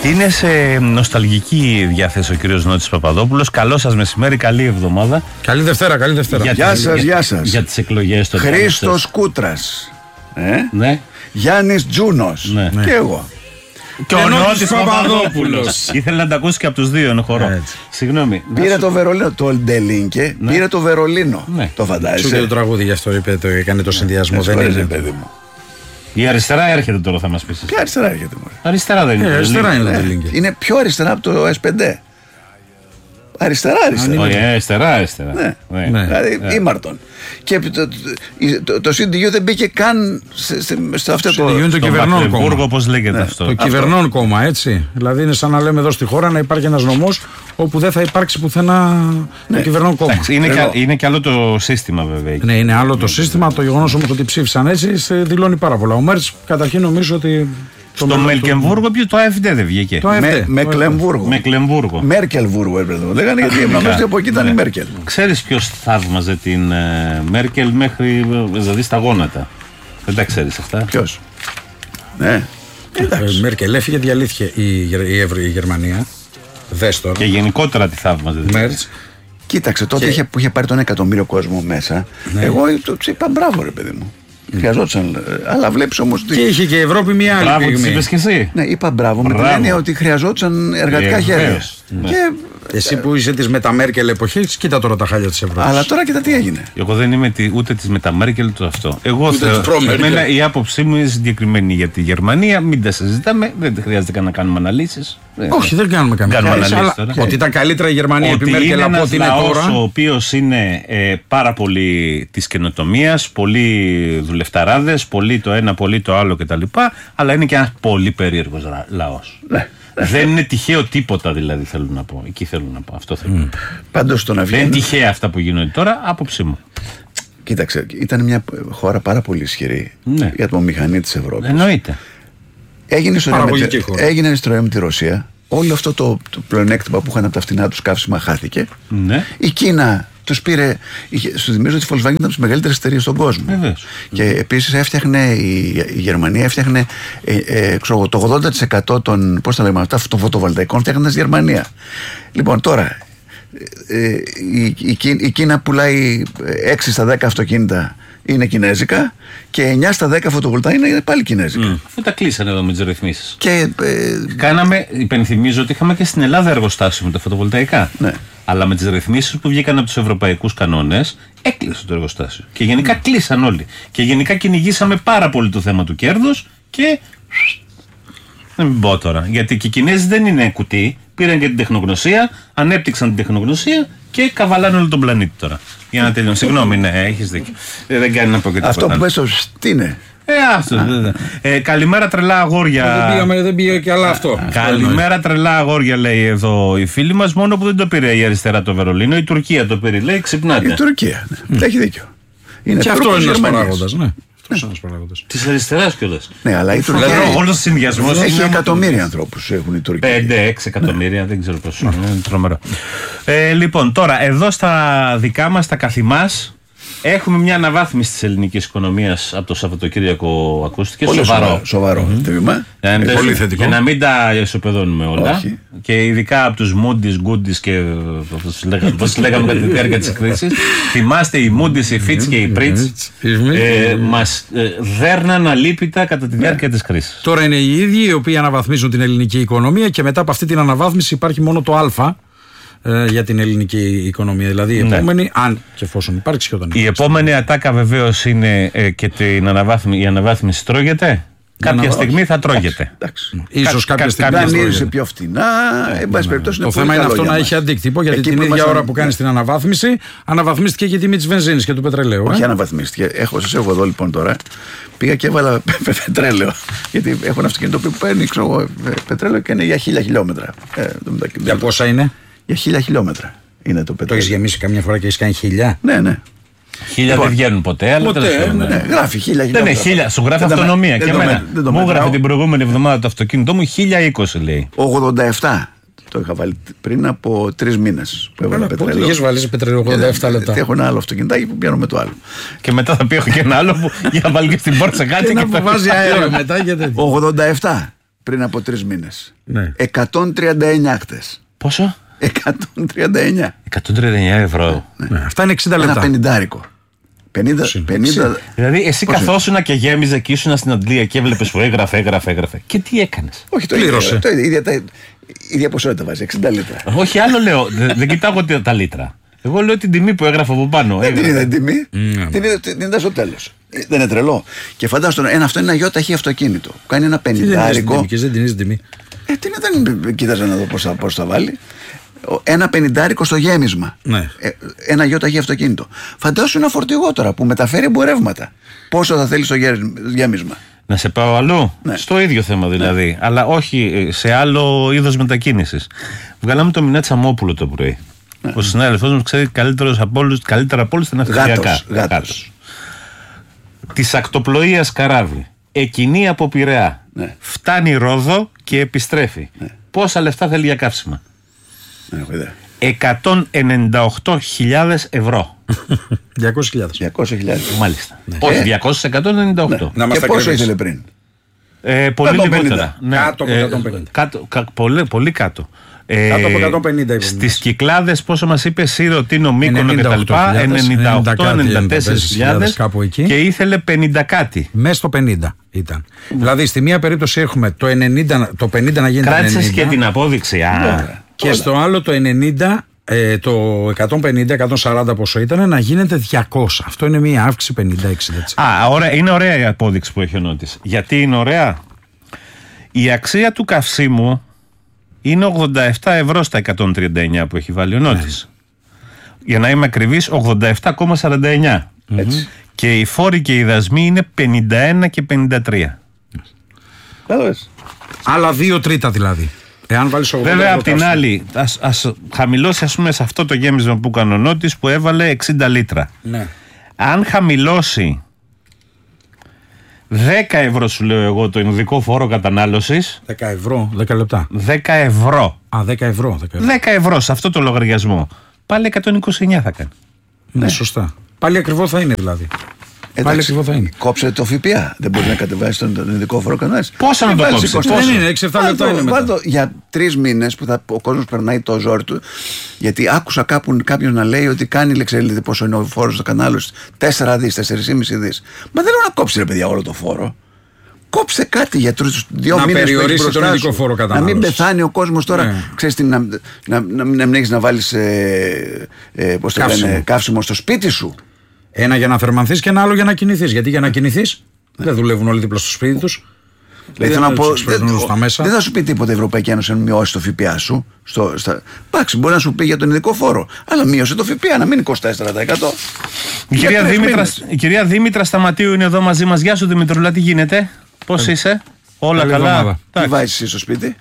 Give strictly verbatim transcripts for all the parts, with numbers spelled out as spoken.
Είναι σε νοσταλγική διάθεση ο κύριος Νότης Παπαδόπουλος. Καλό σας μεσημέρι, καλή εβδομάδα. Καλή Δευτέρα, καλή Δευτέρα. Για γεια τις, σας, για, γεια σας. Για τις εκλογές των Χρήστος Κούτρας. Ε? Ναι. Γιάννης Τζούνος. Ναι. Και εγώ. Και ο Νότης Παπαδόπουλος. Ήθελα να τα ακούσει και από τους δύο, είναι χορό. Συγγνώμη. Πήρε το Βερολίνο, το Ντελίνκε, ναι. πήρε το Βερολίνο. Ναι. Το φαντάζεσαι. Σου και το τραγούδι γι' αυτό είπε, το έκανε το συνδυασμό. Δεν είναι, παιδί μου. Η αριστερά έρχεται τώρα, θα μας πεις. Ποια αριστερά έρχεται, μωρέ. Αριστερά δεν είναι. Ε, αριστερά είναι το Ναι. Ντελίνκε. Είναι πιο αριστερά από το ες πέντε. Αριστερά, αριστερά. Όχι, αριστερά, αριστερά. Ναι. Ναι. Ναι. Δηλαδή, ήμαρτον. Και το, το, το, το σι ντι γιου δεν μπήκε καν σε, σε, σε αυτό το. σι ντι γιου είναι το Στο κυβερνών Μακτεβούργο, κόμμα. πώς λέγεται Ναι. αυτό. Το κυβερνών κόμμα, έτσι. Δηλαδή είναι σαν να λέμε εδώ στη χώρα να υπάρχει ένας νομός όπου δεν θα υπάρξει πουθενά το κυβερνών κόμμα. Εντάξει, είναι, Εγώ. και, είναι και άλλο το σύστημα, βέβαια. Ναι, είναι άλλο το σύστημα. Το γεγονός όμως ότι ψήφισαν έτσι σε δηλώνει πάρα πολλά. Ο Μέρτς καταρχήν νομίζω ότι. Στο Μελκεμβούργο, ποιο το ΑΕΦΔ δεν βγήκε. Το ΑΕΦΔ. Με, Μεκλεμβούργο. Μεκλεμβούργο. Μέρκελβούργο έπρεπε να το λέγανε, γιατί νομίζω ότι από εκεί ήταν η Μέρκελ. Ξέρεις ποιος θαύμαζε την ε, Μέρκελ μέχρι, ε, δηλαδή στα γόνατα. Δεν τα ξέρεις αυτά. Ποιος? Ναι. Η Μέρκελ έφυγε, διαλύθηκε η, Γερ- η, Ευρω- η Γερμανία. Δες τώρα. Και γενικότερα τη θαύμαζε. δηλαδή. Μέρτς. Κοίταξε, τότε Και- είχε, που είχε πάρει τον εκατομμύριο κόσμο μέσα. Εγώ το του είπα μπράβο, ρε παιδί μου. Χρειαζόταν. ε, Αλλά βλέπει όμω Και ότι. είχε και η Ευρώπη μια άλλη Μπράβο, της πυγμή. είπες και εσύ. Ναι, είπα μπράβο, με την Μπράβο. έννοια ότι χρειαζόταν εργατικά Ε, χέρια. βεβαίως, ναι. Και... Εσύ που είσαι τη μετα Μέρκελ εποχή, κοίτα τώρα τα χάλια τη Ευρώπη. Αλλά τώρα κοίτα τι έγινε. Εγώ δεν είμαι τη, ούτε τη με τα Μέρκελ το αυτό. Εγώ Ούτε θέλω. της προ-Μέρκελ. Εμένα η άποψή μου είναι συγκεκριμένη για τη Γερμανία. Μην τα συζητάμε. Δεν χρειάζεται καν να κάνουμε αναλύσεις. Όχι, δεν κάνουμε καμία Κάνουμε ανάλυση, αναλύσεις αλλά τώρα. ότι ήταν καλύτερα η Γερμανία επί Ότι είναι Μέρκελ από ένας ό,τι είναι λαός τώρα. ο οποίος είναι ε, πάρα πολύ της καινοτομίας, πολύ δουλευταράδες, πολύ το ένα, πολύ το άλλο κτλ. Αλλά είναι και ένας πολύ περίεργος ρα- λαός. Ναι. Δεν είναι τυχαίο τίποτα, δηλαδή θέλω να πω. Εκεί θέλω να πω. Αυτό θέλω να πω. Πάντως το να Δεν είναι βγαίνει. τυχαία αυτά που γίνονται τώρα, άποψή μου. Κοίταξε, ήταν μια χώρα πάρα πολύ ισχυρή Ναι. για το μηχανή τη Ευρώπη. Εννοείται. Έγινε ιστορία, με, Παραγωγική τη- χώρα. έγινε ιστορία με τη Ρωσία. Όλο αυτό το, το πλεονέκτημα που είχαν από τα φτηνά του καύσιμα χάθηκε. Ναι. Η Κίνα του πήρε. είχε- Σου θυμίζω ότι η Volkswagen ήταν από τι μεγαλύτερε εταιρείε στον κόσμο. Βεβαίως. Και επίσης έφτιαχνε η, η Γερμανία έφτιαχνε ε, ε, ξέρω, το ογδόντα τοις εκατό των, πώς τα λέμε, αυτά, των φωτοβολταϊκών φτιάχναν στη Γερμανία. Λοιπόν, τώρα ε, ε, η, η, Κί- η Κίνα πουλάει έξι στα δέκα αυτοκίνητα είναι κινέζικα και εννιά στα δέκα φωτοβολταϊκά είναι πάλι κινέζικα. Mm. Αφού τα κλείσανε εδώ με τις ρυθμίσεις. Και ε, Κάναμε, υπενθυμίζω ότι είχαμε και στην Ελλάδα εργοστάσιο με τα φωτοβολταϊκά. Ναι. Αλλά με τις ρυθμίσεις που βγήκαν από τους ευρωπαϊκούς κανόνες, έκλεισε το εργοστάσιο. Και γενικά κλείσαν όλοι. Και γενικά κυνηγήσαμε πάρα πολύ το θέμα του κέρδους και. Δεν μην πω τώρα. Γιατί και οι Κινέζοι δεν είναι κουτί. Πήραν και την τεχνογνωσία, ανέπτυξαν την τεχνογνωσία και καβαλάνε όλο τον πλανήτη τώρα. Για να τελειώνω. Συγγνώμη, ναι, έχεις δίκιο. Ε, δεν κάνει να πω και τίποτα. αυτό που άλλο. πες στο τι είναι. Ε, αυτό. δεν- δεν. Ε, καλημέρα, τρελά αγόρια. Δεν πήγαμε, δεν πήγε και άλλα αυτό. Καλημέρα, τρελά αγόρια, λέει εδώ η φίλη μας. Μόνο που δεν το πήρε η αριστερά το Βερολίνο, η Τουρκία το πήρε. Λέει, ξυπνάτε. Η Τουρκία. Ναι. Έχει δίκιο. Είναι Και αυτό Τούρκος είναι ένας Γερμανίας. παράγοντας, ναι. Αυτός είναι ένας παράγοντας. Τη αριστερά κιόλα. Ναι, αλλά η Τουρκία Δηλαδή, όλο ο συνδυασμό έχει εκατομμύρια ανθρώπους έχουν η Τουρκία. πέντε έξι εκατομμύρια, δεν ξέρω πόσο. Είναι τρομερό. Ε, λοιπόν, τώρα εδώ στα δικά μας, τα καθημάς, έχουμε μια αναβάθμιση της ελληνικής οικονομίας από το Σαββατοκύριακο, ακούστηκε. Πολύ Σοβαρό. σοβαρό, σοβαρό Mm-hmm. βήμα. Για να, πολύ θετικό. για να μην τα ισοπεδώνουμε όλα. Όχι. Και ειδικά από τους Moody's, Goodies και όπως λέγαμε, πώς λέγαμε κατά τη διάρκεια της κρίσης. Θυμάστε οι Moody's, οι Fitch και οι Pritch ε, μας ε, δέρναν αλίπητα κατά τη διάρκεια της κρίσης. Τώρα είναι οι ίδιοι οι οποίοι αναβαθμίζουν την ελληνική οικονομία και μετά από αυτή την αναβάθμιση υπάρχει μόνο το Α ε, για την ελληνική οικονομία. Δηλαδή η Ναι. επόμενη, αν και εφόσον υπάρξει και όταν Η υπάρξει. επόμενη ατάκα βεβαίως είναι ε, και την αναβάθμι, η αναβάθμιση τρώγεται. Κάποια αναβάθμιση. στιγμή θα τρώγεται. Εντάξει. Ίσως κα- κάποια κα- στιγμή. κάποια Δανείζεσαι στιγμή. πιο φτηνά. Εν πάση περιπτώσει είναι Το πολύ θέμα είναι καλό αυτό για να μας. έχει αντίκτυπο, γιατί Εκεί την που ίδια ήμασταν- ώρα που κάνει την αναβάθμιση, αναβαθμίστηκε και η τιμή τη βενζίνη και του πετρελαίου. Όχι Ε? αναβαθμίστηκε. Έχω, σας έχω εδώ λοιπόν τώρα. Πήγα και έβαλα πετρέλαιο. Γιατί έχω ένα αυτοκίνητο που παίρνει ξέρω, εγώ, ε, πετρέλαιο και είναι για χίλια χιλιόμετρα. Ε, δεν τα- Για πόσα είναι, για χίλια χιλιόμετρα είναι το το πετρέλαιο. έχει γεμίσει καμιά φορά και έχει κάνει χιλιά. Ναι, ναι. Χίλια Λοιπόν, δεν βγαίνουν ποτέ, αλλά ποτέ, τέλος πάντων, ναι, ναι. Ναι, γράφει χίλια Δεν χιλιόμετρα. είναι χίλια, σου γράφει Δεν τα με- αυτονομία. δεν Και το εμένα. με- δεν το Μου μετράω. γράφει την προηγούμενη εβδομάδα το αυτοκίνητό μου χίλια είκοσι, λέει. ογδόντα επτά το είχα βάλει πριν από τρει μήνες που έβαλα Πότε πετρέλαιο. είχε βάλει πετρέλαιο ογδόντα επτά λεπτά. Και έχω ένα άλλο αυτοκινητάκι που πιάνω με το άλλο. Και μετά θα πει έχω και ένα άλλο που για να βάλει και στην πόρτα κάτι Και και να θα που βάζει αέριο μετά και τέτοιο. ογδόντα επτά. πριν από τρεις μήνες. Ναι. εκατόν τριάντα εννιά χτες. Πόσο? εκατόν τριάντα εννιά. εκατόν τριάντα εννιά ευρώ. Ναι. Ναι. Αυτά είναι εξήντα λεπτά. Ένα πενηντάρικο. πενήντα, πενήντα... Δηλαδή, εσύ Πόσο? καθόσουνα και γέμιζε και ήσουν στην Αντλία και έβλεπε που έγραφε, έγραφε, έγραφε. Και τι έκανες? Όχι, το Πλήρωσε. ίδιο. Το ίδιο, ίδια, τα, ίδια ποσότητα βάζει, εξήντα λίτρα. Όχι, άλλο λέω. δεν, δεν κοιτάω τα, τα λίτρα. Εγώ λέω την τιμή που έγραφε από πάνω. Δεν την είδα την τιμή. Mm. Την είδα, την είδα στο τέλος. Δεν είναι τρελό. Και φαντάζομαι, ένα, αυτό είναι ένα γιοταχή αυτοκίνητο. Που κάνει ένα πενηντάρικο. Και δεν την είδε τιμή. Ε, τι είναι, δεν κοίταζα να δω πώς θα, πώς θα βάλει. Ένα πενηντάρικο στο γέμισμα. Ναι. Ε, ένα γιοταχή αυτοκίνητο. Φαντάσου ένα φορτηγό τώρα που μεταφέρει εμπορεύματα. Πόσο θα θέλει στο γέμισμα. Να σε πάω αλλού. Ναι. Στο ίδιο θέμα δηλαδή. Ναι. Αλλά όχι σε άλλο είδος μετακίνησης. Βγάλαμε το Μινά Τσαμόπουλο το πρωί. Ναι. Ο συνάδελφός μου ξέρει καλύτερος από όλους, καλύτερα από όλους τα ναυτιλιακά. Γάτος. Της ακτοπλοείας καράβι. Εκκινεί από Πειραιά. Ναι. Φτάνει Ρόδο και επιστρέφει. Ναι. Πόσα λεφτά θέλει για καύσιμα? Δεν έχω ιδέα. εκατόν ενενήντα οκτώ χιλιάδες ευρώ. διακόσιες χιλιάδες. διακόσιες χιλιάδες. Μάλιστα. Ναι. Όχι, Ε. διακόσιες, εκατόν ενενήντα οκτώ. Να μας Και τα πόσο κρύβεις. ήθελε πριν. Ε, πολύ εκατόν πενήντα. λιγότερα. Ναι. Κάτω από εκατόν πενήντα. Κάτω, κα, πολύ, πολύ κάτω. Ε, Κάτω από εκατόν πενήντα είπαμε. στις Κυκλάδες, πόσο μας είπε, Σύρο, Τίνο, Μύκονο ενενήντα κτλ. οκτώ χιλιάδες, ενενήντα οκτώ κάτι, ενενήντα τέσσερα χιλιάδες κάπου εκεί. και ήθελε πενήντα κάτι. Μέσα στο πενήντα ήταν. Δηλαδή, στη μία περίπτωση έχουμε το, ενενήντα, το πενήντα να γίνεται Κράτησες ενενήντα. και την απόδειξη. Α, Και στο άλλο το ενενήντα, ε, το εκατόν πενήντα εκατόν σαράντα πόσο ήταν, να γίνεται διακόσια. Αυτό είναι μία αύξηση πενήντα εξήντα τοις εκατό. Α, ωραία, είναι ωραία η απόδειξη που έχει ο Νότης. Γιατί είναι ωραία? Η αξία του καυσίμου είναι ογδόντα επτά ευρώ στα εκατόν τριάντα εννιά που έχει βάλει ο Νότης. Για να είμαι ακριβής, ογδόντα επτά κόμμα σαράντα εννιά. Έτσι. Και οι φόροι και οι δασμοί είναι πενήντα ένα και πενήντα τρία. Κατάλαβες. Άλλα δύο τρίτα δηλαδή. Εάν βάλεις ογδόντα Βέβαια, ευρώ απ' την καύσιμο. άλλη, ας, ας χαμηλώσει, ας πούμε, σε αυτό το γέμισμα που έκανε ο Νότης που έβαλε εξήντα λίτρα. Ναι. Αν χαμηλώσει δέκα ευρώ, σου λέω εγώ, το ειδικό φόρο κατανάλωσης, δέκα ευρώ, δέκα λεπτά. δέκα ευρώ. Α, δέκα ευρώ. δέκα ευρώ. δέκα ευρώ σε αυτό το λογαριασμό. Πάλι εκατόν είκοσι εννιά θα κάνει. Ναι, σωστά. Πάλι ακριβό θα είναι δηλαδή. Πάλι Εντάξει, ακριβό θα είναι. κόψε το ΦΠΑ. Δεν μπορεί να κατεβάσει τον, τον ειδικό φόρο κανένας. Πόσο να Μην το βάλεις κόψεις? είκοσι. Δεν είναι, έξι εφτά Βάλ' λεπτά το- είναι μετά. βάλ' το για τρεις μήνες που θα, ο κόσμος περνάει το ζόρι του. Γιατί άκουσα κάπου κάποιον να λέει ότι κάνει, ξέρετε πόσο είναι ο φόρος στο κατανάλωση. τέσσερα δις, τέσσερα κόμμα πέντε δις. Μα δεν λέω να κόψει, ρε παιδιά, όλο το φόρο. Κόψε κάτι για τους δύο Να μήνες που περιορίσει έχεις τον μπροστά ειδικό σου. φόρο Να μην κατανάλωσης. πεθάνει ο κόσμος τώρα. Ναι. Ξέρεις τι, να, να, να, να, να μην έχεις να βάλεις ε, ε, πώς το Καύσιμο. λένε, καύσιμο στο σπίτι σου. Ένα για να θερμανθείς και ένα άλλο για να κινηθείς. Γιατί για να κινηθείς δεν δουλεύουν όλοι δίπλα στο σπίτι τους. Δηλαδή, Δεν θέλω να τους πω, εξυπηρετούν δεν, στα μέσα. δεν θα σου πει τίποτα η Ευρωπαϊκή Ένωση αν μειώσει το ΦΠΑ σου. Στο, στα, εντάξει, μπορεί να σου πει για τον ειδικό φόρο, αλλά μείωσε το ΦΠΑ να μην είναι είκοσι τέσσερα τοις εκατό. Η Για κυρία, τρεις Δήμητρα, μήνες. η κυρία Δήμητρα Σταματίου είναι εδώ μαζί μας. Γεια σου, Δημητρουλά, τι γίνεται? Πώς είσαι? Όλα καλή καλά? εβδομάδα. Τι Εντάξει. βάζεις εσύ στο σπίτι?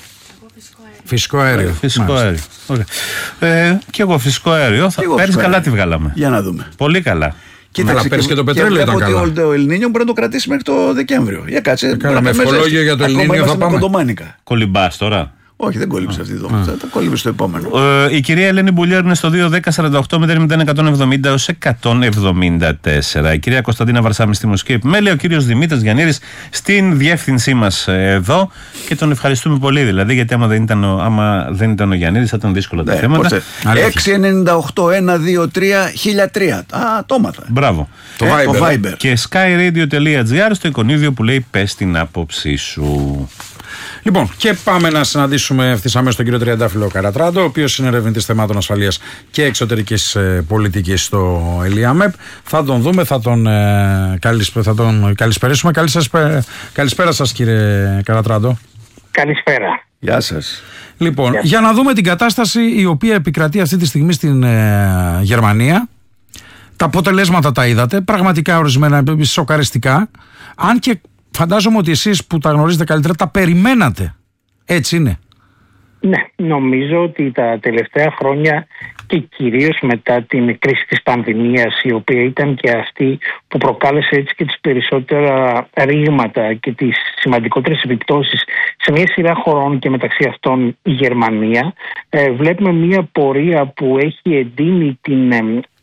Φυσικό αέριο. Φυσικό Μάλιστα. αέριο. Ωραία. Ε, και εγώ φυσικό αέριο. Θα Κι εγώ πέρυσι φυσικό καλά αέριο. τη βγάλαμε. Για να δούμε. Πολύ καλά. Αλλά πέρυσι και το πετρέλαιο βλέπω ήταν καλά. ότι ο Ελνίνιο μπορεί να το κρατήσει μέχρι το Δεκέμβριο. Για κάτσε. καλά, μπορεί να με πάμε ευχολόγιο ζέστη. για το Ακόμα Ελνίνιο θα είμαστε με πάμε. κοντομάνικα. Κολυμπάς τώρα. Όχι, δεν κόλληψε αυτή εδώ. Θα τα κόλληψε στο επόμενο. Ε, η κυρία Ελένη Μπουλιέρ είναι στο δύο δέκα σαράντα οκτώ μηδέν μηδέν εκατόν εβδομήντα έως εκατόν εβδομήντα τέσσερα. Η κυρία Κωνσταντίνα Βαρσάμι στη μουσική επιμέλεια. Ο κύριος Δημήτρης Γιαννήρης στην διεύθυνσή μας εδώ. Και τον ευχαριστούμε πολύ δηλαδή, γιατί άμα δεν ήταν ο, άμα δεν ήταν ο Γιαννήρης θα ήταν δύσκολα τα Ναι, θέματα. πώς θε- Αλήθεια. έξι εννιά οκτώ ένα δύο τρία χίλια τρία. Α, το έμαθα. Μπράβο. Το Ε, Viber. το Viber. Και skyradio.gr στο εικονίδιο που λέει πες την άποψή σου. Λοιπόν, και πάμε να συναντήσουμε ευθύς αμέσως τον κύριο Τριαντάφυλλο Καρατράντο, ο οποίος είναι ερευνητής θεμάτων ασφαλείας και εξωτερικής ε, πολιτικής στο ΕΛΙΑΜΕΠ. Θα τον δούμε, θα τον, ε, καλησπε, θα τον καλησπερίσουμε. Καλή σας, ε, καλησπέρα σας, κύριε Καρατράντο. Καλησπέρα. Γεια σας. Λοιπόν, Γεια. για να δούμε την κατάσταση η οποία επικρατεί αυτή τη στιγμή στην ε, Γερμανία. Τα αποτελέσματα τα είδατε, πραγματικά ορισμένα σοκαριστικά. Αν και φαντάζομαι ότι εσείς που τα γνωρίζετε καλύτερα τα περιμένατε. Έτσι είναι. Ναι, νομίζω ότι τα τελευταία χρόνια και κυρίως μετά την κρίση της πανδημίας, η οποία ήταν και αυτή που προκάλεσε έτσι και τις περισσότερα ρήγματα και τις σημαντικότερες επιπτώσεις σε μια σειρά χωρών και μεταξύ αυτών η Γερμανία, ε, βλέπουμε μια πορεία που έχει εντείνει την ε,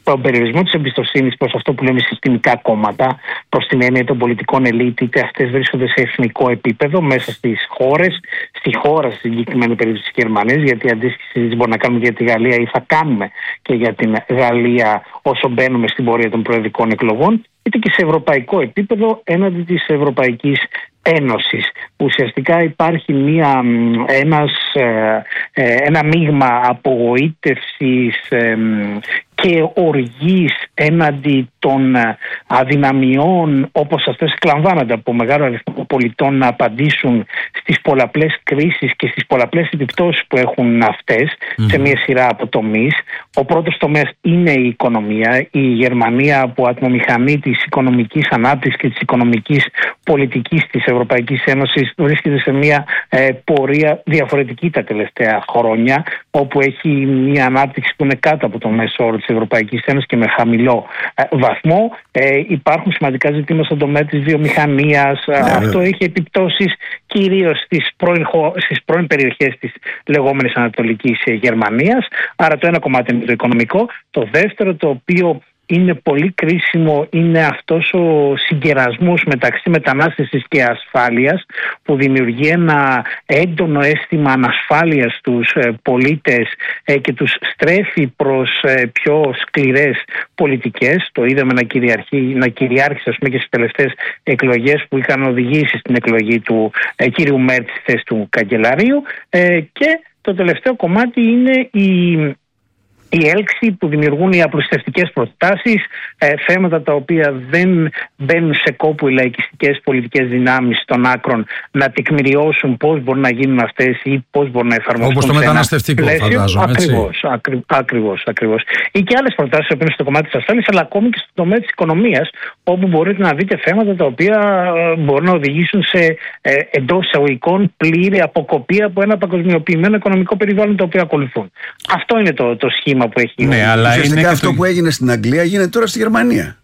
τον περιορισμό της εμπιστοσύνης προς αυτό που λέμε συστημικά κόμματα, προς την έννοια των πολιτικών ελίτ, είτε αυτές βρίσκονται σε εθνικό επίπεδο μέσα στις χώρες, στη χώρα στην συγκεκριμένη περίπτωση της Γερμανίας, γιατί αντίστοιχη συζήτηση μπορούμε να κάνουμε για τη Γαλλία ή θα κάνουμε και για την Γαλλία όσο μπαίνουμε στην πορεία των προεδρικών εκλογών, είτε και σε ευρωπαϊκό επίπεδο έναντι της Ευρωπαϊκής Ένωσης. Ουσιαστικά υπάρχει μια, ένας, ένα μείγμα απογοήτευσης και οργής έναντι των αδυναμιών όπως αυτές εκλαμβάνονται από μεγάλο αριθμό πολιτών να απαντήσουν στις πολλαπλές κρίσεις και στις πολλαπλές επιπτώσεις που έχουν αυτές mm. σε μια σειρά από τομείς. Ο πρώτος τομέας είναι η οικονομία. Η Γερμανία από ατμομηχανή της οικονομικής ανάπτυξης και της οικονομικής πολιτικής της Ευρωπαϊκής Ένωσης βρίσκεται σε μια ε, πορεία διαφορετική τα τελευταία χρόνια, όπου έχει μια ανάπτυξη που είναι κάτω από το μέσο όρο της Ευρωπαϊκής Ένωσης και με χαμηλό ε, βαθμό. Ε, υπάρχουν σημαντικά ζητήματα στον τομέα της βιομηχανίας. Ναι, Αυτό ναι. έχει επιπτώσεις κυρίως στις πρώην, στις πρώην περιοχές της λεγόμενης Ανατολικής Γερμανίας. Άρα το ένα κομμάτι είναι το οικονομικό. Το δεύτερο, το οποίο είναι πολύ κρίσιμο, είναι αυτός ο συγκερασμός μεταξύ μετανάστευσης και ασφάλειας, που δημιουργεί ένα έντονο αίσθημα ανασφάλειας στους πολίτες και τους στρέφει προς πιο σκληρές πολιτικές. Το είδαμε να, να κυριάρχησε ας πούμε, και στις τελευταίες εκλογές που είχαν οδηγήσει στην εκλογή του ε, κύριου Μέρτ στη θέση του καγκελαρίου. Ε, και το τελευταίο κομμάτι είναι η η έλξη που δημιουργούν οι απλουστευτικές προτάσεις, ε, θέματα τα οποία δεν μπαίνουν σε κόπο οι λαϊκιστικές πολιτικές δυνάμεις των άκρων να τεκμηριώσουν πώς μπορούν να γίνουν αυτές ή πώς μπορούν να εφαρμοστούν. Όπως το μεταναστευτικό, φαντάζομαι. Ακριβώς, ακρι, ακριβώς, ακριβώς. Ή και άλλες προτάσεις που είναι στο κομμάτι της ασφάλειας, αλλά ακόμη και στο τομέα της οικονομίας, όπου μπορείτε να δείτε θέματα τα οποία μπορούν να οδηγήσουν σε ε, εντός εισαγωγικών πλήρη αποκοπή από ένα παγκοσμιοποιημένο οικονομικό περιβάλλον το οποίο ακολουθούν. Αυτό είναι το, το σχήμα που έχει. Ναι, αλλά ουσιαστικά είναι αυτό το... που έγινε στην Αγγλία γίνεται τώρα στη Γερμανία.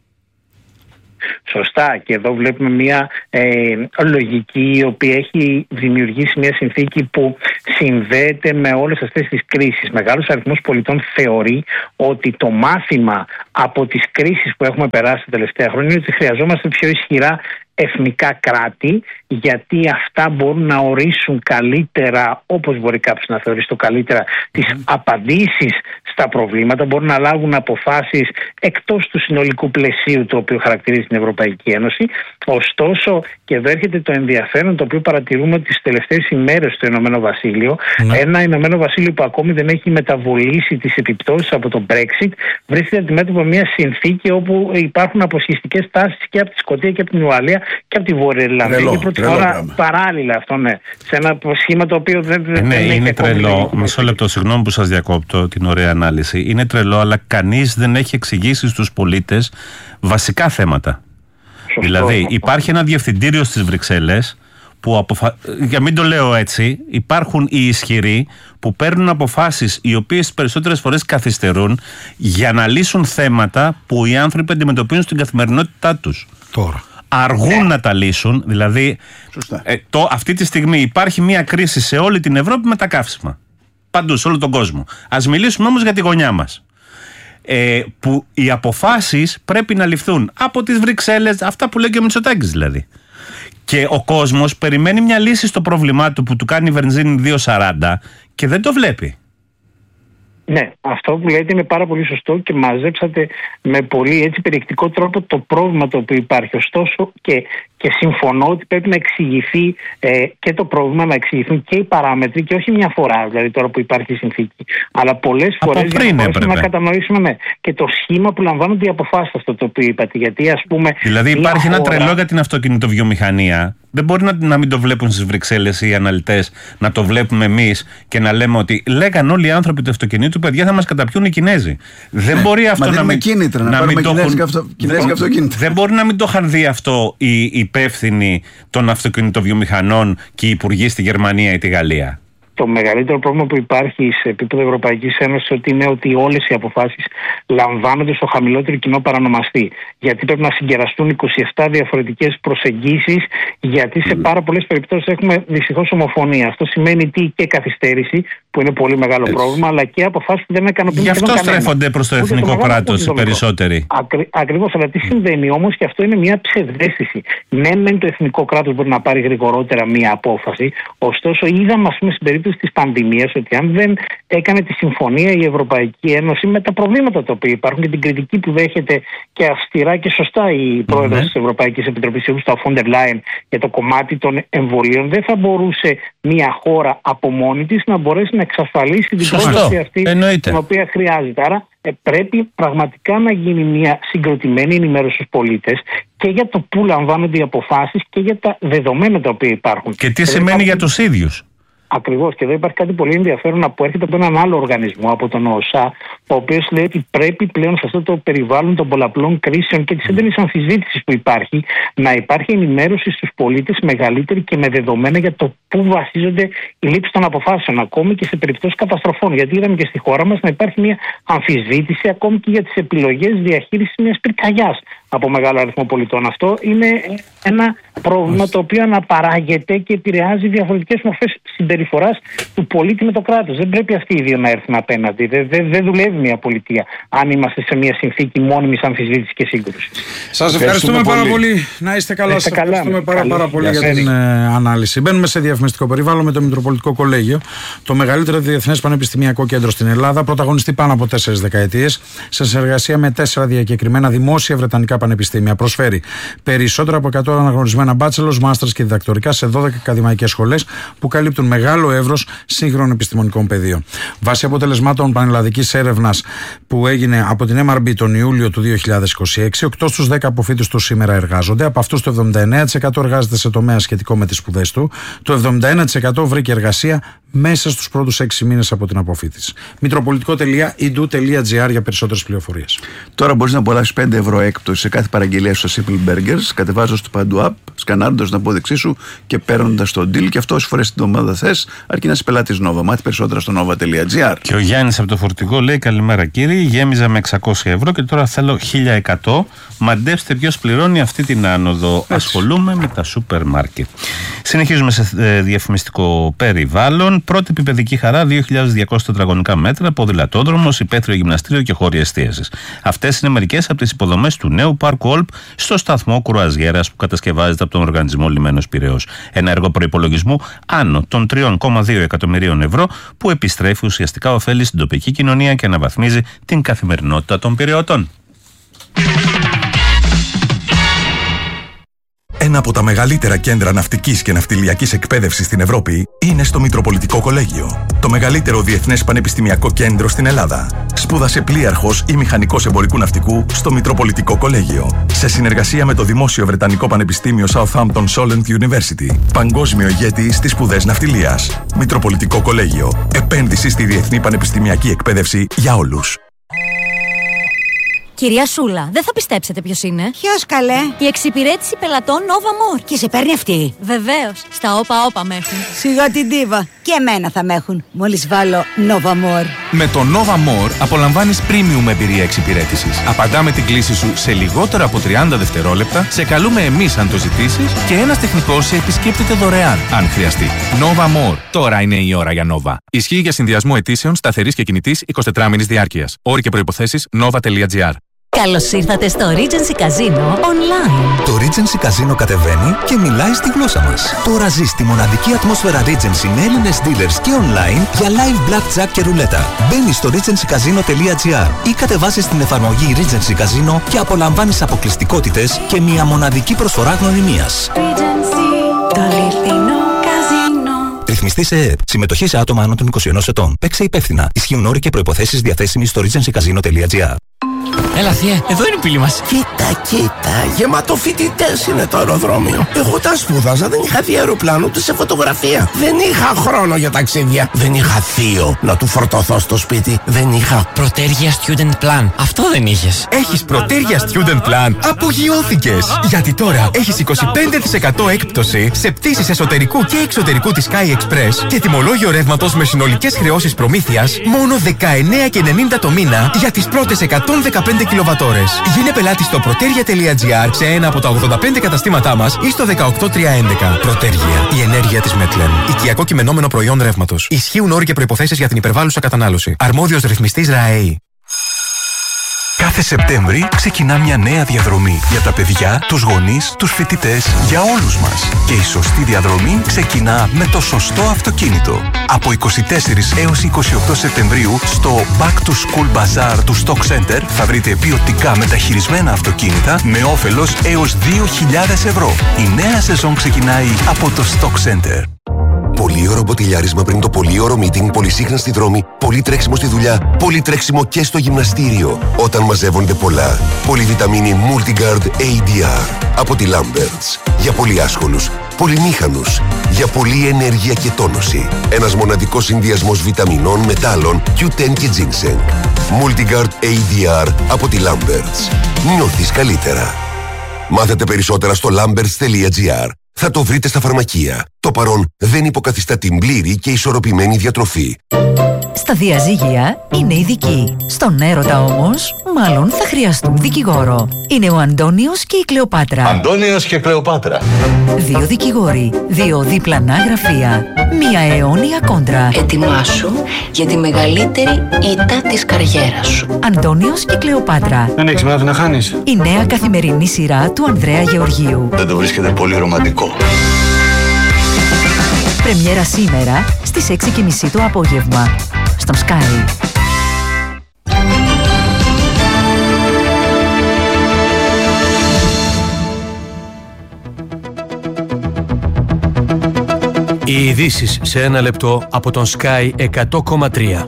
Σωστά, και εδώ βλέπουμε μια ε, λογική η οποία έχει δημιουργήσει μια συνθήκη που συνδέεται με όλες αυτές τις κρίσεις. Μεγάλος αριθμός πολιτών θεωρεί ότι το μάθημα από τις κρίσεις που έχουμε περάσει τα τελευταία χρόνια είναι ότι χρειαζόμαστε πιο ισχυρά εθνικά κράτη, γιατί αυτά μπορούν να ορίσουν καλύτερα, όπως μπορεί κάποιος να θεωρήσει το καλύτερα, τις απαντήσεις στα προβλήματα, μπορούν να λάβουν αποφάσεις εκτός του συνολικού πλαισίου το οποίο χαρακτηρίζει την Ευρωπαϊκή Ένωση. Ωστόσο, και εδώ έρχεται το ενδιαφέρον το οποίο παρατηρούμε τις τελευταίες ημέρες στο Ηνωμένο Βασίλειο. Ναι. Ένα Ηνωμένο Βασίλειο που ακόμη δεν έχει μεταβολήσει τις επιπτώσεις από το Brexit, βρίσκεται αντιμέτωπο με μια συνθήκη όπου υπάρχουν αποσχιστικές τάσεις και από τη Σκωτία και από την Ουαλία και από τη Βόρεια Ιρλανδία. Και πρώτη φορά παράλληλα αυτό, ναι. Σε ένα σχήμα το οποίο δεν, ε, ναι, δεν είναι τρελό. Μισό λεπτό, συγγνώμη που σας διακόπτω την ωραία ανάλυση. Είναι τρελό, αλλά κανείς δεν έχει εξηγήσει στους πολίτες βασικά θέματα. Σωστό. Δηλαδή, υπάρχει ένα διευθυντήριο στις Βρυξέλλες που, αποφα... για μην το λέω έτσι, υπάρχουν οι ισχυροί που παίρνουν αποφάσεις οι οποίες τις περισσότερες φορές καθυστερούν για να λύσουν θέματα που οι άνθρωποι αντιμετωπίζουν στην καθημερινότητά τους. Τώρα. Αργούν ναι. να τα λύσουν, δηλαδή ε, το, αυτή τη στιγμή υπάρχει μια κρίση σε όλη την Ευρώπη με τα καύσιμα. Παντού, σε όλο τον κόσμο. Ας μιλήσουμε όμως για τη γωνιά μας. Ε, που οι αποφάσεις πρέπει να ληφθούν από τις Βρυξέλλες, αυτά που λέει και ο Μητσοτάκης δηλαδή. Και ο κόσμος περιμένει μια λύση στο πρόβλημά του που του κάνει η βενζίνη δύο σαράντα και δεν το βλέπει. Ναι, αυτό που λέτε είναι πάρα πολύ σωστό και μαζέψατε με πολύ έτσι περιεκτικό τρόπο το πρόβλημα το οποίο υπάρχει. Ωστόσο και, και συμφωνώ ότι πρέπει να εξηγηθεί ε, και το πρόβλημα, να εξηγηθούν και οι παράμετροι και όχι μια φορά, δηλαδή τώρα που υπάρχει η συνθήκη, αλλά πολλές φορές για να μπορέσουμε να κατανοήσουμε ναι, και το σχήμα που λαμβάνονται οι αποφάσεις, αυτό το οποίο είπατε. Γιατί ας πούμε. Δηλαδή υπάρχει χώρα... ένα τρελό για την αυτοκινητοβιομηχανία. Δεν μπορεί να, να μην το βλέπουν στις Βρυξέλλες οι αναλυτές, να το βλέπουμε εμείς και να λέμε ότι λέγαν όλοι οι άνθρωποι του αυτοκινήτου, παιδιά, θα μας καταπιούν οι Κινέζοι. Δεν μπορεί αυτό να μην, κίνητρα, να να μην το έχουν. Αυτο, δεν μπορεί να μην το είχαν δει αυτό οι υπεύθυνοι των αυτοκινητοβιομηχανών και οι υπουργοί στη Γερμανία ή τη Γαλλία. το μεγαλύτερο πρόβλημα που υπάρχει σε επίπεδο Ευρωπαϊκής Ένωσης ότι είναι ότι όλες οι αποφάσεις λαμβάνονται στο χαμηλότερο κοινό παρανομαστή. Γιατί πρέπει να συγκεραστούν είκοσι επτά διαφορετικές προσεγγίσεις, γιατί σε πάρα πολλές περιπτώσεις έχουμε δυστυχώς ομοφωνία. Αυτό σημαίνει τι και καθυστέρηση, που είναι πολύ μεγάλο Έτσι. πρόβλημα, αλλά και αποφάσεις που δεν ικανοποιούν. Γι' αυτό στρέφονται προς το εθνικό κράτος οι περισσότεροι. Ακρι, ακριβώς, αλλά τι συμβαίνει όμως, και αυτό είναι μια ψευδαίσθηση. Ναι, μεν το εθνικό κράτος μπορεί να πάρει γρηγορότερα μια απόφαση, ωστόσο είδαμε, ας πούμε, στην περίπτωση της πανδημίας, ότι αν δεν έκανε τη συμφωνία η Ευρωπαϊκή Ένωση με τα προβλήματα τα οποία υπάρχουν και την κριτική που δέχεται και αυστηρά και σωστά η πρόεδρος mm-hmm. της Ευρωπαϊκής Επιτροπής, η Ursula von der Leyen, για το κομμάτι των εμβολίων, δεν θα μπορούσε μια χώρα από μόνη της να μπορέσει να εξασφαλίσει την πρόσβαση αυτή την οποία χρειάζεται. Άρα ε, πρέπει πραγματικά να γίνει μια συγκροτημένη ενημέρωση στους πολίτες και για το πού λαμβάνονται οι αποφάσεις και για τα δεδομένα τα οποία υπάρχουν. Και τι σημαίνει υπάρχει... για τους ίδιους. Ακριβώς, και εδώ υπάρχει κάτι πολύ ενδιαφέρον που έρχεται από έναν άλλο οργανισμό, από τον ΟΣΑ, ο οποίος λέει ότι πρέπει πλέον σε αυτό το περιβάλλον των πολλαπλών κρίσεων και της έντονης αμφισβήτησης που υπάρχει, να υπάρχει ενημέρωση στους πολίτες μεγαλύτερη και με δεδομένα για το πού βασίζονται οι λήψεις των αποφάσεων, ακόμη και σε περιπτώσεις καταστροφών. Γιατί είδαμε και στη χώρα μας να υπάρχει μια αμφισβήτηση ακόμη και για τις επιλογές διαχείρισης μιας πυρκαγιάς από μεγάλο αριθμό πολιτών. Αυτό είναι ένα πρόβλημα το οποίο αναπαράγεται και επηρεάζει διαφορετικές μορφές συμπεριφοράς του πολίτη με το κράτος. Δεν πρέπει αυτοί οι δύο να έρθουν απέναντι. Δεν δε, δε δουλεύει μια πολιτεία αν είμαστε σε μια συνθήκη μόνιμης αμφισβήτησης και σύγκρουσης. Σας ευχαριστούμε, ευχαριστούμε πάρα πολύ. πολύ. Να είστε καλά. Σας ευχαριστούμε πάρα, πάρα, πάρα πολύ για την ε, ανάλυση. Μπαίνουμε σε διαφημιστικό περιβάλλον με το Μητροπολιτικό Κολέγιο, το μεγαλύτερο διεθνές πανεπιστημιακό κέντρο στην Ελλάδα, πρωταγωνιστεί πάνω από τέσσερις δεκαετίες, σε συνεργασία με τέσσερα διακεκριμένα δημόσια βρετανικά πανεπιστήμια. Προσφέρει περισσότερα από εκατό αναγνωρισμένα bachelors, masters και διδακτορικά σε δώδεκα ακαδημαϊκές σχολές που καλύπτουν μεγάλο εύρος σύγχρονων επιστημονικών πεδίων. Βάσει αποτελεσμάτων πανελλαδικής έρευνας που έγινε από την εμ αρ μπι τον Ιούλιο του δύο χιλιάδες είκοσι έξι, οκτώ στους δέκα αποφοίτους του σήμερα εργάζονται. Από αυτούς το εβδομήντα εννέα τοις εκατό εργάζεται σε τομέα σχετικό με τις σπουδές του. Το εβδομήντα ένα τοις εκατό βρήκε εργασία μέσα στους πρώτους έξι μήνες από την αποφοίτηση. μητροπολιτικό τελεία ι ντι ου τελεία τζι άρ για περισσότερες πληροφορίες. Τώρα μπορείς να απολαύσεις πέντε ευρώ έκπτωση σε κάθε παραγγελία στο Simple Burgers, κατεβάζοντας το Παντού App, σκανάροντας την απόδειξή σου και παίρνοντας το deal. Και αυτό όσες φορές την εβδομάδα θες, αρκεί να είσαι πελάτης Nova. Μάθε περισσότερα στο nova τελεία τζι άρ. Και ο Γιάννης από το Φορτηγό λέει: καλημέρα κύριε, γέμιζα με εξακόσια ευρώ και τώρα θέλω χίλια εκατό. Μαντέψτε ποιος πληρώνει αυτή την άνοδο. Έτσι. Ασχολούμαι με τα σούπερ μάρκετ. Συνεχίζουμε σε ε, διαφημιστικό περιβάλλον. Πρώτη παιδική χαρά, δύο χιλιάδες διακόσια τετραγωνικά μέτρα, ποδηλατόδρομος, υπαίθριο γυμναστήριο και χώροι εστίασης. Αυτές είναι μερικές από τις υποδομές του νέου πάρκου Όλπ στο σταθμό Κρουαζιέρας που κατασκευάζεται από τον οργανισμό Λιμένος Πειραιώς. Ένα έργο προϋπολογισμού άνω των τρία κόμμα δύο εκατομμυρίων ευρώ που επιστρέφει ουσιαστικά ωφέλη στην τοπική κοινωνία και αναβαθμίζει την καθημερινότητα των Πειραιωτών. Ένα από τα μεγαλύτερα κέντρα ναυτικής και ναυτιλιακής εκπαίδευσης στην Ευρώπη είναι στο Μητροπολιτικό Κολέγιο. Το μεγαλύτερο διεθνές πανεπιστημιακό κέντρο στην Ελλάδα. Σπούδασε πλοίαρχος ή μηχανικός εμπορικού ναυτικού στο Μητροπολιτικό Κολέγιο. Σε συνεργασία με το Δημόσιο Βρετανικό Πανεπιστήμιο Southampton Solent University. Παγκόσμιο ηγέτη στις σπουδές ναυτιλίας. Μητροπολιτικό Κολέγιο. Επένδυση στη διεθνή πανεπιστημιακή εκπαίδευση για όλους. Κυρία Σούλα, δεν θα πιστέψετε ποιος είναι. Ποιος καλέ? Η εξυπηρέτηση πελατών Nova More. Και σε παίρνει αυτή? Βεβαίως. Στα όπα όπα με έχουν. Σιγά την τίβα. Και εμένα θα με έχουν. Μόλις βάλω Nova More. Με το Nova More απολαμβάνεις premium εμπειρία εξυπηρέτησης. Απαντάμε την κλήση σου σε λιγότερο από τριάντα δευτερόλεπτα. Σε καλούμε εμείς αν το ζητήσεις. Και ένας τεχνικός σε επισκέπτεται δωρεάν αν χρειαστεί. Nova More. Τώρα είναι η ώρα για Nova. Ισχύει για συνδυασμό αιτήσεων σταθερής και κινητής εικοσιτετράμηνης διάρκειας. Όροι και προϋποθέσεις nova τελεία τζι άρ. Καλώς ήρθατε στο Regency Casino Online. Το Regency Casino κατεβαίνει και μιλάει στη γλώσσα μας. Τώρα ζεις τη μοναδική ατμόσφαιρα Regency με Έλληνες dealers και online για live blackjack και ρουλέτα. Μπαίνεις στο regency casino τελεία τζι άρ ή κατεβάζεις την εφαρμογή Regency Casino και απολαμβάνεις αποκλειστικότητες και μια μοναδική προσφορά γνωριμίας. Regency, το αληθινό καζίνο. Ρυθμιστή σε ΕΕΠ. Συμμετοχή σε άτομα άνω των είκοσι ενός ετών. Παίξε υπεύθυνα. Ισχύουν όροι και προϋποθέσεις διαθέσιμοι στο regency casino τελεία τζι άρ. Έλα θεία, εδώ είναι η πύλη μας. Κοίτα, κοίτα, γεμάτο φοιτητές είναι το αεροδρόμιο. Εγώ όταν σπούδαζα δεν είχα δει αεροπλάνο ούτε σε φωτογραφία. Δεν είχα χρόνο για ταξίδια. Δεν είχα θείο να του φορτωθώ στο σπίτι. Δεν είχα Προτέργεια Student Plan. Αυτό δεν είχες. Έχεις Προτέργεια Student Plan. Απογειώθηκες. Γιατί τώρα έχεις είκοσι πέντε τοις εκατό έκπτωση σε πτήσεις εσωτερικού και εξωτερικού της Sky Express και τιμολόγιο ρεύματος με συνολικές χρεώσεις προμήθειας μόνο δεκαεννέα και ενενήντα το μήνα για τις πρώτες εκατόν δεκαπέντε κιλοβατόρες. Γίνε πελάτη στο protergia τελεία gr σε ένα από τα ογδόντα πέντε καταστήματά μας ή στο δεκαοκτώ τριακόσια έντεκα. Protergia, η ενέργεια της Μετλεν. Οικιακό κειμενόμενο προϊόν ρεύματος. Ισχύουν όροι και προϋποθέσεις για την υπερβάλλουσα κατανάλωση. Αρμόδιος ρυθμιστής ΡΑΕΗ. Κάθε Σεπτέμβρη ξεκινά μια νέα διαδρομή για τα παιδιά, τους γονείς, τους φοιτητές, για όλους μας. Και η σωστή διαδρομή ξεκινά με το σωστό αυτοκίνητο. Από είκοσι τέσσερις έως είκοσι οκτώ Σεπτεμβρίου στο Back to School Bazaar του Stock Center θα βρείτε ποιοτικά μεταχειρισμένα αυτοκίνητα με όφελος έως δύο χιλιάδες ευρώ. Η νέα σεζόν ξεκινάει από το Stock Center. Πολύ ωραίο μποτιλιάρισμα πριν το πολύ ωραίο meeting, πολυσύχναστη δρόμη, πολύ τρέξιμο στη δουλειά, πολύ τρέξιμο και στο γυμναστήριο. Όταν μαζεύονται πολλά. Πολυβιταμίνη Multigard έι ντι αρ από τη Lamberts. Για πολύ άσχολους, πολυμήχανους, για πολλή ενέργεια και τόνωση. Ένας μοναδικός συνδυασμός βιταμινών, μετάλλων, κιου τεν και ginseng. Multigard έι ντι αρ από τη Lamberts. Νιώθεις καλύτερα. Μάθετε περισσότερα στο lamberts τελεία gr. Θα το βρείτε στα φαρμακεία. Το παρόν δεν υποκαθιστά την πλήρη και ισορροπημένη διατροφή. Στα διαζύγια είναι ειδικοί. Στον έρωτα όμως, μάλλον θα χρειαστούν δικηγόρο. Είναι ο Αντώνιος και η Κλεοπάτρα. Αντώνιος και Κλεοπάτρα. Δύο δικηγόροι, δύο διπλανά γραφεία, μία αιώνια κόντρα. Ετοιμάσου για τη μεγαλύτερη ήττα της καριέρας σου. Αντώνιος και Κλεοπάτρα. Δεν έχεις μάθει να χάνεις. Η νέα καθημερινή σειρά του Ανδρέα Γεωργίου. Δεν το βρίσκεται πολύ ρομαντικό. Πρεμιέρα σήμερα στις έξι και μισή το απόγευμα στον Sky. Οι ειδήσεις σε ένα λεπτό από τον Sky εκατό κόμμα τρία.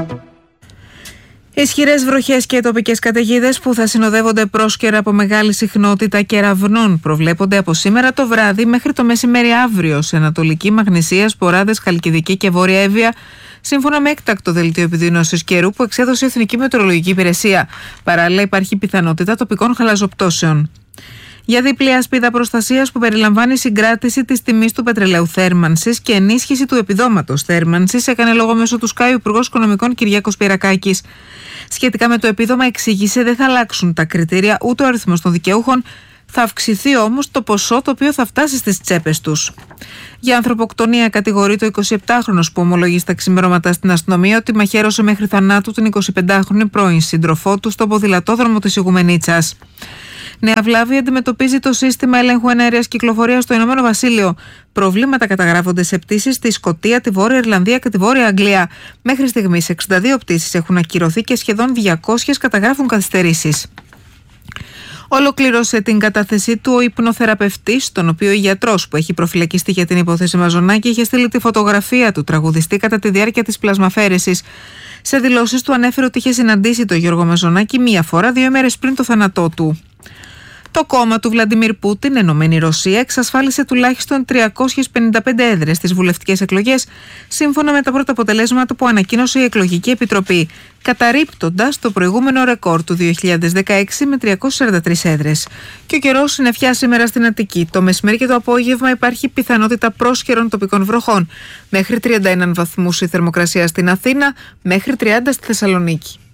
Ισχυρές βροχές και τοπικές καταιγίδες που θα συνοδεύονται πρόσκαιρα από μεγάλη συχνότητα κεραυνών προβλέπονται από σήμερα το βράδυ μέχρι το μεσημέρι αύριο σε Ανατολική, Μαγνησία, Σποράδες, Χαλκιδική και Βόρεια Εύβοια, σύμφωνα με έκτακτο δελτίο επιδείνωσης καιρού που εξέδωσε η Εθνική Μετεωρολογική Υπηρεσία. Παράλληλα, υπάρχει πιθανότητα τοπικών χαλαζοπτώσεων. Για διπλή ασπίδα προστασίας που περιλαμβάνει συγκράτηση της τιμής του πετρελαίου θέρμανσης και ενίσχυση του επιδόματος θέρμανσης, έκανε λόγο μέσω του Sky ο Υπουργός Οικονομικών Κυριάκος Πυρακάκης. Σχετικά με το επίδομα, εξήγησε δεν θα αλλάξουν τα κριτήρια ούτε ο αριθμός των δικαιούχων, θα αυξηθεί όμως το ποσό το οποίο θα φτάσει στις τσέπες τους. Για ανθρωποκτονία κατηγορείται ο εικοσιεπτάχρονος που ομολογεί στα ξημερώματα στην αστυνομία ότι μαχαίρωσε μέχρι θανάτου την εικοσιπεντάχρονη πρώην σύντροφό του στο ποδηλατόδρομο της Ιγουμενίτσας. Νέα βλάβη αντιμετωπίζει το σύστημα ελέγχου εναέρειας κυκλοφορίας στο Ηνωμένο Βασίλειο. Προβλήματα καταγράφονται σε πτήσεις στη Σκωτία, τη Βόρεια Ιρλανδία και τη Βόρεια Αγγλία. Μέχρι στιγμής εξήντα δύο πτήσεις έχουν ακυρωθεί και σχεδόν διακόσιες καταγράφουν καθυστερήσεις. Ολοκλήρωσε την κατάθεσή του ο υπνοθεραπευτής, τον οποίο ο γιατρός που έχει προφυλακιστεί για την υπόθεση Μαζονάκη είχε στείλει τη φωτογραφία του τραγουδιστή κατά τη διάρκεια της πλασμαφέρεσης. Σε δηλώσεις του ανέφερε ότι είχε συναντήσει τον Γιώργο Μαζονάκη μία φορά δύο ημέρες πριν το θάνατό του. Το κόμμα του Βλαντιμίρ Πούτιν, Ενωμένη Ρωσία, εξασφάλισε τουλάχιστον τριακόσιες πενήντα πέντε έδρες στις βουλευτικές εκλογές, σύμφωνα με τα πρώτα αποτελέσματα που ανακοίνωσε η Εκλογική Επιτροπή, καταρρίπτοντας το προηγούμενο ρεκόρ του δύο χιλιάδες δεκαέξι με τριακόσιες σαράντα τρεις έδρες. Και ο καιρός συννεφιά σήμερα στην Αττική. Το μεσημέρι και το απόγευμα υπάρχει πιθανότητα πρόσχερων τοπικών βροχών. Μέχρι τριάντα ένα βαθμούς η θερμοκρασία στην Αθήνα, μέχρι τριάντα στη Θεσσαλονίκη.